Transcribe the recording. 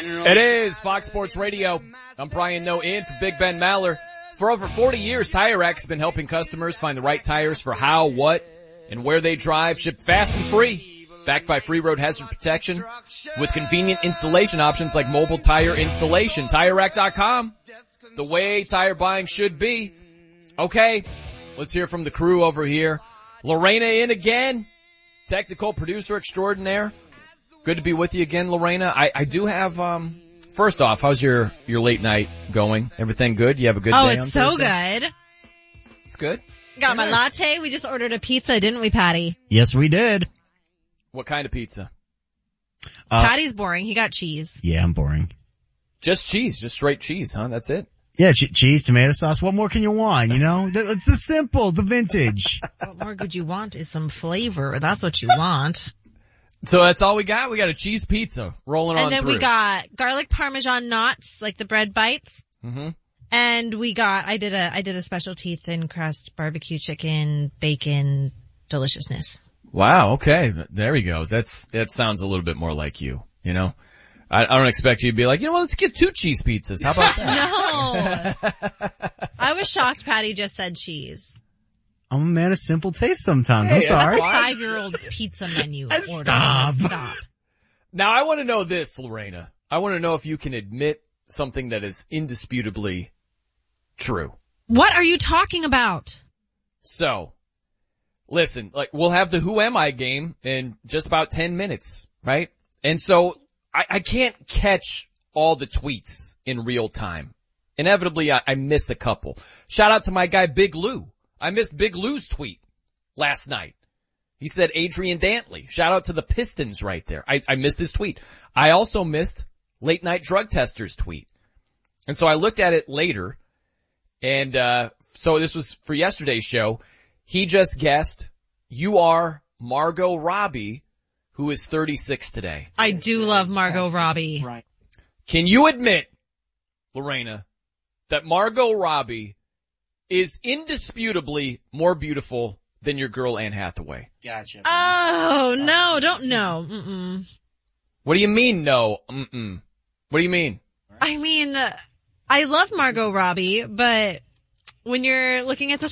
It is Fox Sports Radio. I'm Brian Noe in for Big Ben Maller. For over 40 years, Tire Rack has been helping customers find the right tires for how, what, and where they drive, shipped fast and free. Backed by free road hazard protection with convenient installation options like mobile tire installation. TireRack.com. The way tire buying should be. Okay, let's hear from the crew over here. Lorena in again. Technical producer extraordinaire. Good to be with you again, Lorena. I do have, first off, how's your late night going? Everything good? You have a good day on Thursday? Oh, it's so good. It's good? Got my latte. We just ordered a pizza, didn't we, Patty? Yes, we did. What kind of pizza? Patty's boring. He got cheese. Yeah, I'm boring. Just cheese. Just straight cheese, huh? That's it? Yeah, cheese, tomato sauce. What more can you want, you know? It's the simple, the vintage. What more could you want is some flavor. That's what you want. So that's all we got? We got a cheese pizza rolling on through. And then we got garlic parmesan knots, like the bread bites. Mm-hmm. And we got, I did a specialty thin crust barbecue chicken, bacon, deliciousness. Wow, okay. There we go. That sounds a little bit more like you, you know? I don't expect you to be like, you know what, let's get 2 cheese pizzas. How about that? No. I was shocked Patty just said cheese. I'm a man of simple taste sometimes. Hey, I'm sorry. That's a 5-year-old's pizza menu. Stop. Now I want to know this, Lorena. I want to know if you can admit something that is indisputably true. What are you talking about? So, listen, like, we'll have the Who Am I game in just about 10 minutes, right? And so, I can't catch all the tweets in real time. Inevitably, I miss a couple. Shout out to my guy, Big Lou. I missed Big Lou's tweet last night. He said Adrian Dantley. Shout out to the Pistons right there. I missed his tweet. I also missed Late Night Drug Tester's tweet. And so I looked at it later, and so this was for yesterday's show. He just guessed you are Margot Robbie, who is 36 today. I do love Margot Robbie. Right. Can you admit, Lorena, that Margot Robbie is indisputably more beautiful than your girl Anne Hathaway? Gotcha. Oh, no, don't know. Mm-mm. What do you mean, no? Mm-mm. What do you mean? I mean, I love Margot Robbie, but when you're looking at the